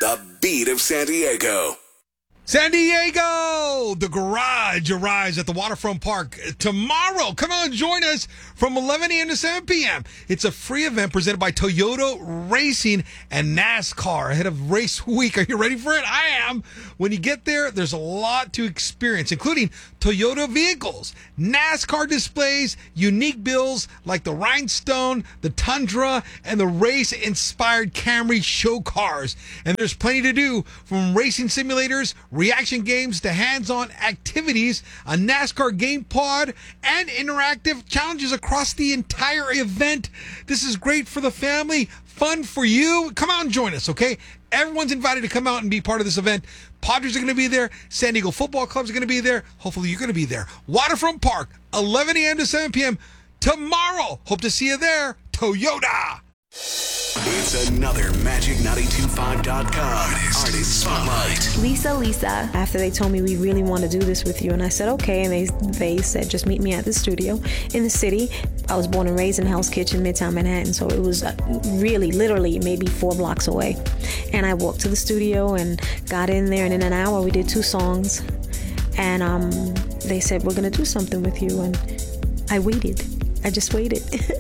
the beat of San Diego. San Diego, the garage arrives at the Waterfront Park tomorrow. Come on, join us from 11 a.m. to 7 p.m. It's a free event presented by Toyota Racing and NASCAR ahead of race week. Are you ready for it? I am. When you get there, there's a lot to experience, including Toyota vehicles, NASCAR displays, unique builds like the Rhinestone, the Tundra, and the race-inspired Camry show cars. And there's plenty to do, from racing simulators, reaction games to hands-on activities, a NASCAR game pod, and interactive challenges across the entire event. This is great for the family, fun for you. Come out and join us, okay? Everyone's invited to come out and be part of this event. Padres are going to be there. San Diego Football Club's are going to be there. Hopefully you're going to be there. Waterfront Park, 11 a.m. to 7 p.m. tomorrow. Hope to see you there. Toyota. It's another Magic925.com Artist Spotlight. Lisa, after they told me we really want to do this with you, and I said okay, and they said just meet me at the studio in the city. I was born and raised in Hell's Kitchen, Midtown Manhattan, so it was really, literally, maybe 4 blocks away. And I walked to the studio and got in there, and in an hour we did 2 songs, and they said we're going to do something with you, and I waited. I just waited.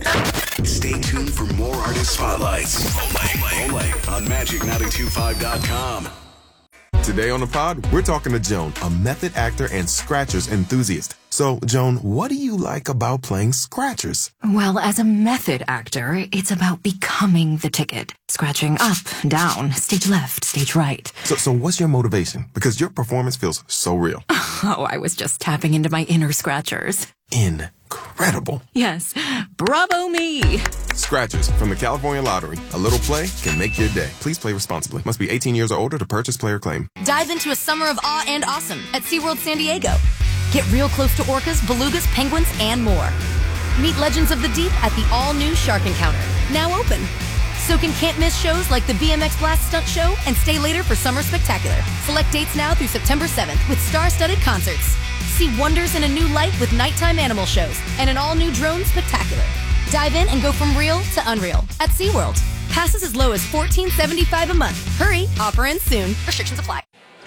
Stay tuned for more Artist Spotlights only on Magic925.com. Today on the pod, we're talking to Joan, a method actor and scratchers enthusiast. So, Joan, what do you like about playing scratchers? Well, as a method actor, it's about becoming the ticket. Scratching up, down, stage left, stage right. So what's your motivation? Because your performance feels so real. Oh, I was just tapping into my inner scratchers. Incredible. Yes. Bravo me. Scratchers from the California Lottery. A little play can make your day. Please play responsibly. Must be 18 years or older to purchase player claim. Dive into a summer of awe and awesome at SeaWorld San Diego. Get real close to orcas, belugas, penguins, and more. Meet legends of the deep at the all-new Shark Encounter, now open. Soak in can't-miss shows like the BMX Blast Stunt Show and stay later for Summer Spectacular. Select dates now through September 7th with star-studded concerts. See wonders in a new light with nighttime animal shows and an all-new drone spectacular. Dive in and go from real to unreal at SeaWorld. Passes as low as $14.75 a month. Hurry, offer ends soon. Restrictions apply.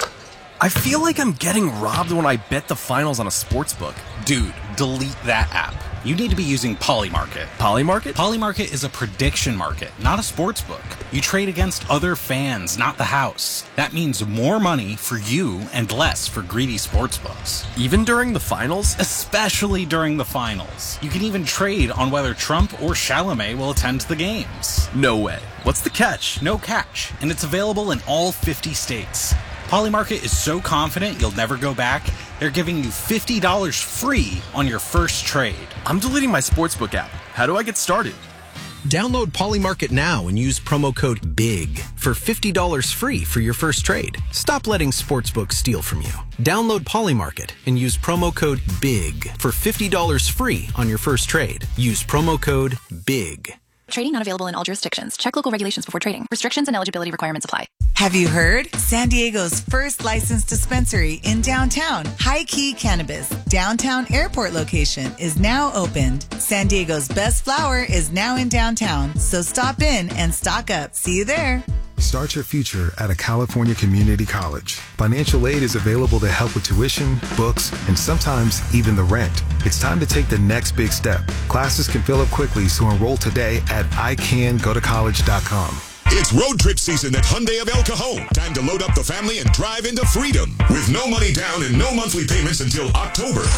I feel like I'm getting robbed when I bet the finals on a sportsbook. Dude, delete that app. You need to be using Polymarket. Polymarket? Polymarket is a prediction market, not a sports book. You trade against other fans, not the house. That means more money for you and less for greedy sports books. Even during the finals? Especially during the finals. You can even trade on whether Trump or Chalamet will attend the games. No way. What's the catch? No catch, and it's available in all 50 states. Polymarket is so confident you'll never go back, they're giving you $50 free on your first trade. I'm deleting my sportsbook app. How do I get started? Download Polymarket now and use promo code BIG for $50 free for your first trade. Stop letting sportsbooks steal from you. Download Polymarket and use promo code BIG for $50 free on your first trade. Use promo code BIG. Trading not available in all jurisdictions. Check local regulations before trading. Restrictions and eligibility requirements apply. Have you heard? San Diego's first licensed dispensary in downtown, High Key Cannabis, downtown airport location, is now opened. San Diego's best flower is now in downtown, so stop in and stock up. See you there. Start your future at a California community college. Financial aid is available to help with tuition, books, and sometimes even the rent. It's time to take the next big step. Classes can fill up quickly, so enroll today at icangotocollege.com. It's road trip season at Hyundai of El Cajon. Time to load up the family and drive into freedom. With no money down and no monthly payments until October.